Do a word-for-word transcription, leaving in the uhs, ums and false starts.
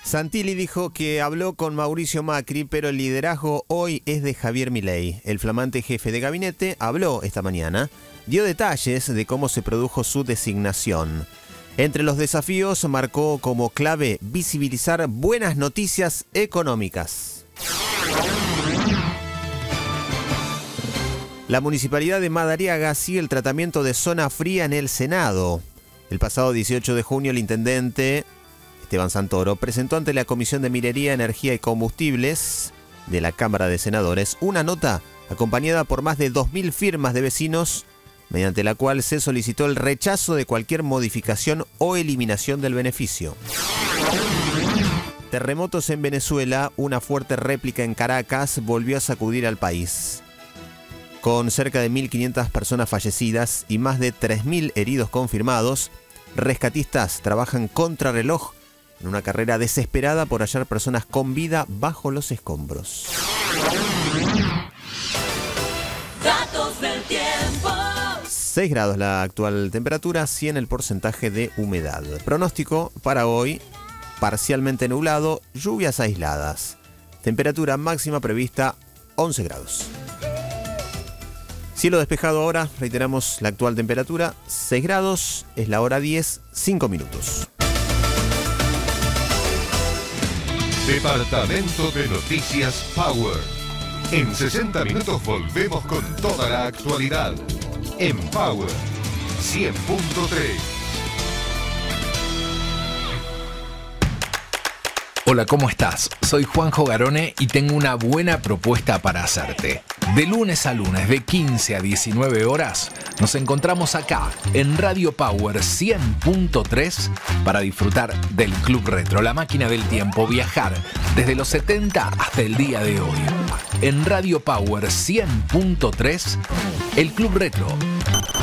Santilli dijo que habló con Mauricio Macri, pero el liderazgo hoy es de Javier Milei. El flamante jefe de gabinete habló esta mañana, dio detalles de cómo se produjo su designación. Entre los desafíos marcó como clave visibilizar buenas noticias económicas. La municipalidad de Madariaga sigue el tratamiento de zona fría en el Senado. El pasado dieciocho de junio el intendente Esteban Santoro presentó ante la Comisión de Minería, Energía y Combustibles de la Cámara de Senadores una nota acompañada por más de dos mil firmas de vecinos, mediante la cual se solicitó el rechazo de cualquier modificación o eliminación del beneficio. Terremotos en Venezuela, una fuerte réplica en Caracas volvió a sacudir al país. Con cerca de mil quinientas personas fallecidas y más de tres mil heridos confirmados, rescatistas trabajan contrarreloj en una carrera desesperada por hallar personas con vida bajo los escombros. Datos del tiempo. seis grados la actual temperatura, cien el porcentaje de humedad. Pronóstico para hoy, parcialmente nublado, lluvias aisladas. Temperatura máxima prevista once grados. Cielo despejado ahora, reiteramos la actual temperatura, seis grados, es la hora diez, cinco minutos. Departamento de Noticias Power. En sesenta minutos volvemos con toda la actualidad. En Power cien punto tres. Hola, ¿cómo estás? Soy Juanjo Garone y tengo una buena propuesta para hacerte. De lunes a lunes, de quince a diecinueve horas, nos encontramos acá, en Radio Power cien punto tres, para disfrutar del Club Retro, la máquina del tiempo, viajar desde los setenta hasta el día de hoy. En Radio Power cien punto tres, el Club Retro.